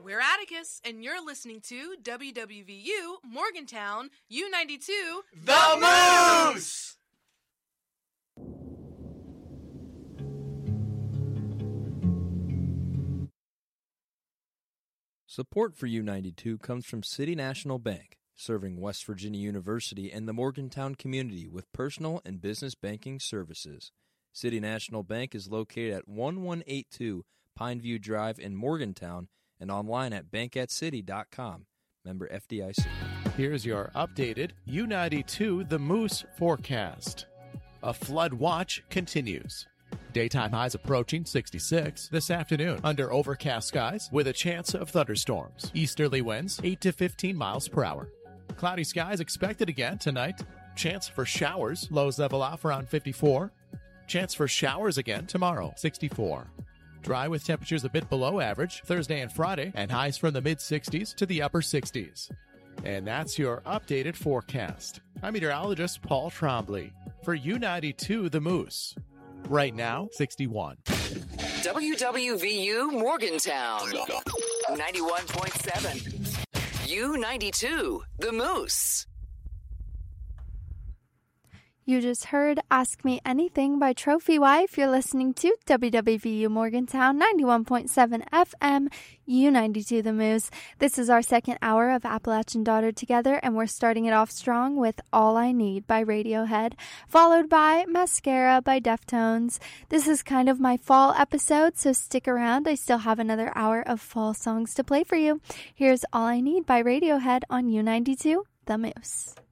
We're Atticus, and you're listening to WWVU Morgantown U92 The Moose! Support for U92 comes from City National Bank, serving West Virginia University and the Morgantown community with personal and business banking services. City National Bank is located at 1182 Pineview Drive in Morgantown and online at bankatcity.com. Member FDIC. Here's your updated U92 The Moose forecast. A flood watch continues. Daytime highs approaching 66 this afternoon under overcast skies with a chance of thunderstorms. Easterly winds 8 to 15 miles per hour. Cloudy skies expected again tonight. Chance for showers. Lows level off around 54. Chance for showers again tomorrow, 64. Dry with temperatures a bit below average Thursday and Friday, and highs from the mid-60s to the upper 60s. And that's your updated forecast. I'm meteorologist Paul Trombley for U92 The Moose. Right now, 61. WWVU Morgantown, 91.7. U92 The Moose. You just heard Ask Me Anything by Trophy Wife. You're listening to WWVU Morgantown 91.7 FM, U92 The Moose. This is our second hour of Appalachian Daughter Together, and we're starting it off strong with All I Need by Radiohead, followed by Mascara by Deftones. This is kind of my fall episode, so stick around. I still have another hour of fall songs to play for you. Here's All I Need by Radiohead on U92 The Moose.